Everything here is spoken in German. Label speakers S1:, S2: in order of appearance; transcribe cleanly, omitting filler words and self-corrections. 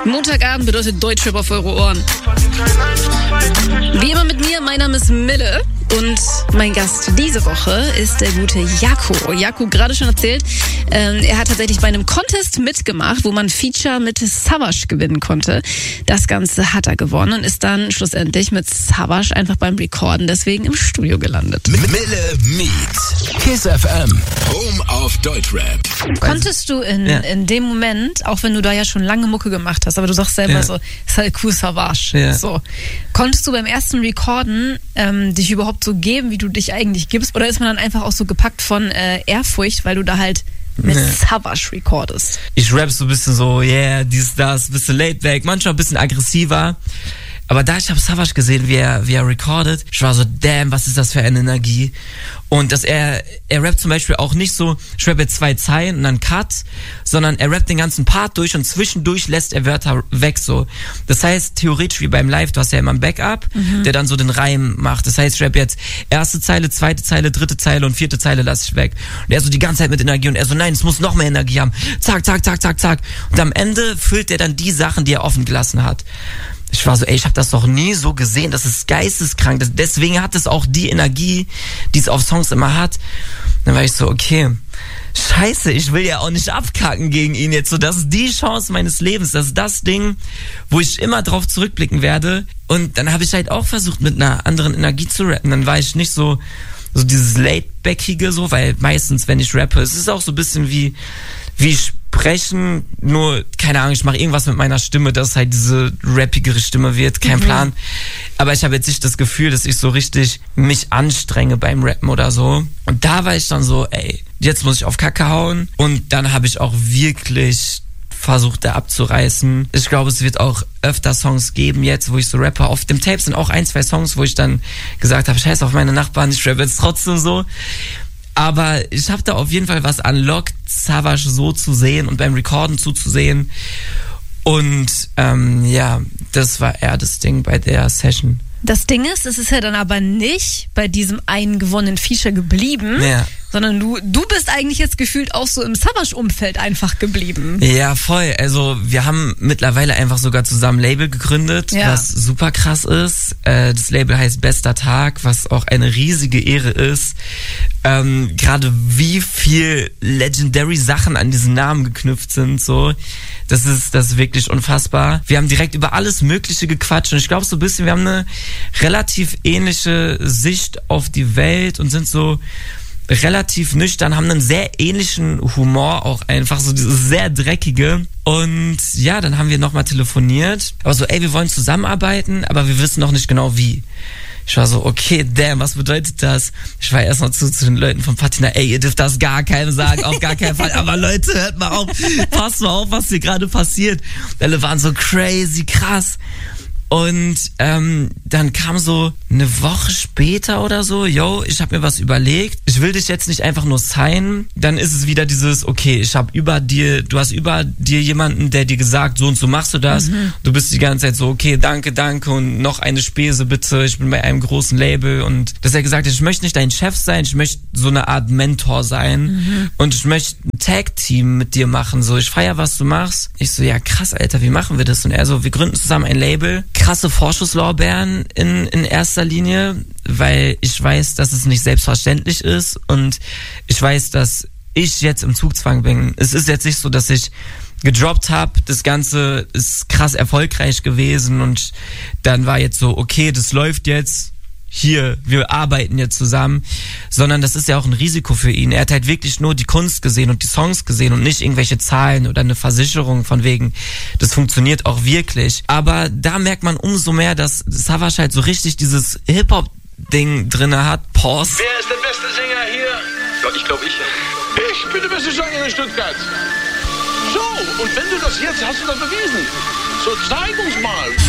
S1: Montagabend bedeutet Deutschrap auf eure Ohren. Wie immer mit mir, mein Name ist Mille und mein Gast diese Woche ist der gute Jaco. Jaco, gerade schon erzählt, er hat tatsächlich bei einem Contest mitgemacht, wo man Feature mit Savage gewinnen konnte. Das Ganze hat er gewonnen und ist dann schlussendlich mit Savage einfach beim Recorden deswegen im Studio gelandet.
S2: Mille meets Kiss FM, Home of Deutschrap.
S1: Konntest du in dem Moment, auch wenn du da ja schon lange Mucke gemacht hast, aber du sagst selber so, ist halt cool Savage. So. Konntest du beim ersten Recorden dich überhaupt so geben, wie du dich eigentlich gibst? Oder ist man dann einfach auch so gepackt von Ehrfurcht, weil du da halt mit Savage recordest?
S3: Ich rap so ein bisschen so, dies, das, bisschen laid back, manchmal ein bisschen aggressiver. Aber da ich habe Savage gesehen, wie er recordet, ich war so, damn, was ist das für eine Energie? Und dass er rappt zum Beispiel auch nicht so, ich rappe jetzt 2 Zeilen und dann Cut, sondern er rappt den ganzen Part durch und zwischendurch lässt er Wörter weg so. Das heißt, theoretisch wie beim Live, du hast ja immer einen Backup, der dann so den Reim macht. Das heißt, ich rappe jetzt erste Zeile, zweite Zeile, dritte Zeile und vierte Zeile lasse ich weg. Und er so die ganze Zeit mit Energie und er so, nein, es muss noch mehr Energie haben. Zack, zack, zack, zack, zack. Und am Ende füllt er dann die Sachen, die er offen gelassen hat. Ich war so, ich habe das doch nie so gesehen, das ist geisteskrank, deswegen hat es auch die Energie, die es auf Songs immer hat. Dann war ich so, okay, scheiße, ich will ja auch nicht abkacken gegen ihn jetzt, so, das ist die Chance meines Lebens, das ist das Ding, wo ich immer drauf zurückblicken werde. Und dann habe ich halt auch versucht, mit einer anderen Energie zu rappen, dann war ich nicht so dieses Laid-Backige so, weil meistens, wenn ich rappe, es ist auch so ein bisschen wie sprechen, nur, keine Ahnung, ich mache irgendwas mit meiner Stimme, dass halt diese rappigere Stimme wird, kein Plan. Aber ich habe jetzt nicht das Gefühl, dass ich so richtig mich anstrenge beim Rappen oder so. Und da war ich dann so, jetzt muss ich auf Kacke hauen. Und dann habe ich auch wirklich versucht, da abzureißen. Ich glaube, es wird auch öfter Songs geben jetzt, wo ich so rappe. Auf dem Tape sind auch 1, 2 Songs, wo ich dann gesagt habe, scheiß auf meine Nachbarn, ich rappe jetzt trotzdem so. Aber ich habe da auf jeden Fall was unlocked, Savage so zu sehen und beim Recorden zuzusehen. Und das war eher das Ding bei der Session.
S1: Das Ding ist, es ist ja dann aber nicht bei diesem einen gewonnenen Feature geblieben, sondern du bist eigentlich jetzt gefühlt auch so im Savage-Umfeld einfach geblieben.
S3: Ja, voll. Also wir haben mittlerweile einfach sogar zusammen ein Label gegründet, was super krass ist. Das Label heißt Bester Tag, was auch eine riesige Ehre ist. Gerade wie viel Legendary Sachen an diesen Namen geknüpft sind, so. Das ist wirklich unfassbar. Wir haben direkt über alles Mögliche gequatscht und ich glaube so ein bisschen, wir haben eine relativ ähnliche Sicht auf die Welt und sind so relativ nüchtern, haben einen sehr ähnlichen Humor auch einfach, so dieses sehr dreckige. Und ja, dann haben wir nochmal telefoniert. Aber so, wir wollen zusammenarbeiten, aber wir wissen noch nicht genau wie. Ich war so, okay, damn, was bedeutet das? Ich war erst noch zu den Leuten von Patina, ihr dürft das gar keinem sagen, auf gar keinen Fall. Aber Leute, hört mal auf, passt mal auf, was hier gerade passiert. Alle waren so crazy krass. Und dann kam so eine Woche später oder so, ich habe mir was überlegt, ich will dich jetzt nicht einfach nur signen, dann ist es wieder dieses, okay, du hast über dir jemanden, der dir gesagt, so und so machst du das, du bist die ganze Zeit so, okay, danke und noch eine Spese bitte, ich bin bei einem großen Label und dass er gesagt hat, ich möchte nicht dein Chef sein, ich möchte so eine Art Mentor sein und ich möchte ein Tag-Team mit dir machen, so, ich feier, was du machst. Ich so, ja krass, Alter, wie machen wir das? Und er so, wir gründen zusammen ein Label, krasse Vorschusslorbeeren in erster Linie, weil ich weiß, dass es nicht selbstverständlich ist und ich weiß, dass ich jetzt im Zugzwang bin. Es ist jetzt nicht so, dass ich gedroppt habe, das Ganze ist krass erfolgreich gewesen und dann war jetzt so, okay, das läuft jetzt, hier, wir arbeiten jetzt zusammen, sondern das ist ja auch ein Risiko für ihn. Er hat halt wirklich nur die Kunst gesehen und die Songs gesehen und nicht irgendwelche Zahlen oder eine Versicherung von wegen, das funktioniert auch wirklich. Aber da merkt man umso mehr, dass Savage halt so richtig dieses Hip-Hop-Ding drinne hat. Pause.
S4: Wer ist der beste Sänger hier?
S5: Ja, ich glaube ich.
S4: Ich bin der beste Sänger in Stuttgart. So, und wenn du das jetzt hast, du das bewiesen. So, zeig uns mal.